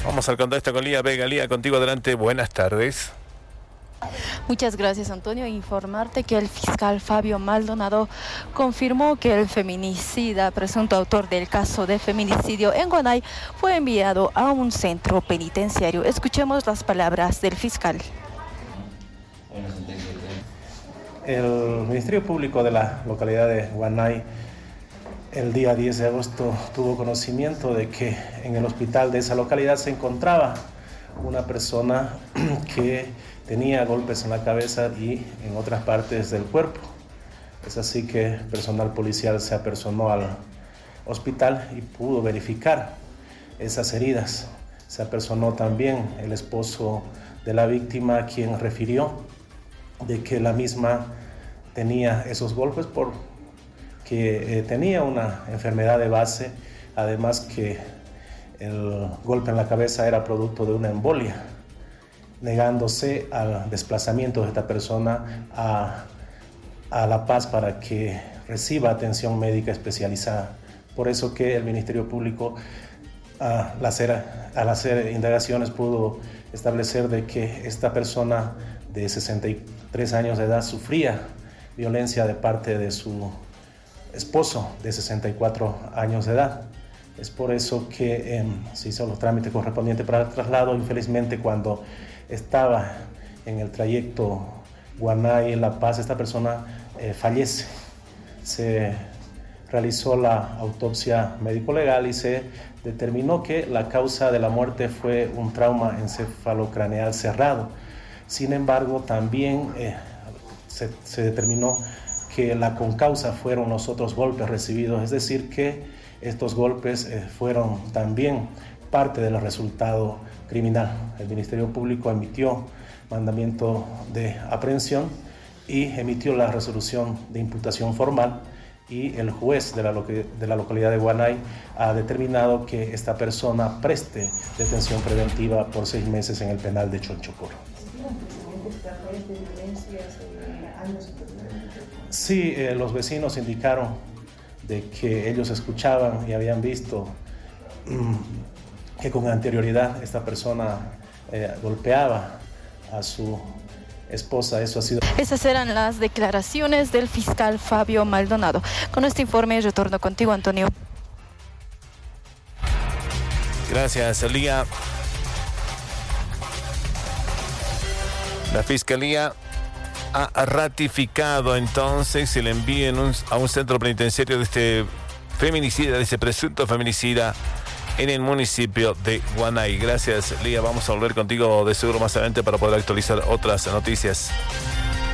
Vamos al contacto con Lía Vega. Lía, contigo adelante. Buenas tardes. Muchas gracias, Antonio. Informarte que el fiscal Fabio Maldonado confirmó que el feminicida, presunto autor del caso de feminicidio en Guanay, fue enviado a un centro penitenciario. Escuchemos las palabras del fiscal. El Ministerio Público de la localidad de Guanay el día 10 de agosto tuvo conocimiento de que en el hospital de esa localidad se encontraba una persona que tenía golpes en la cabeza y en otras partes del cuerpo. Es así que personal policial se apersonó al hospital y pudo verificar esas heridas. Se apersonó también el esposo de la víctima, quien refirió de que la misma tenía esos golpes porque tenía una enfermedad de base, además que el golpe en la cabeza era producto de una embolia, negándose al desplazamiento de esta persona a La Paz para que reciba atención médica especializada. Por eso que el Ministerio Público, al hacer indagaciones, pudo establecer de que esta persona de 63 años de edad sufría violencia de parte de su esposo de 64 años de edad. Es por eso que se hizo los trámites correspondientes para el traslado. Infelizmente, cuando estaba en el trayecto Guanay-La Paz, esta persona fallece. Se realizó la autopsia médico-legal y se determinó que la causa de la muerte fue un trauma encefalocraneal cerrado. Sin embargo, también se determinó que la concausa fueron los otros golpes recibidos, es decir, que estos golpes fueron también parte del resultado criminal. El Ministerio Público emitió mandamiento de aprehensión y emitió la resolución de imputación formal, y el juez de la localidad de Guanay ha determinado que esta persona preste detención preventiva por 6 meses en el penal de Chonchocoro. Sí, los vecinos indicaron de que ellos escuchaban y habían visto que con anterioridad esta persona golpeaba a su esposa. Eso ha sido. Esas eran las declaraciones del fiscal Fabio Maldonado. Con este informe retorno contigo, Antonio. Gracias, Lía. La Fiscalía ha ratificado entonces el envío a un centro penitenciario de este feminicida, de este presunto feminicida en el municipio de Guanay. Gracias, Lía. Vamos a volver contigo de seguro más adelante para poder actualizar otras noticias.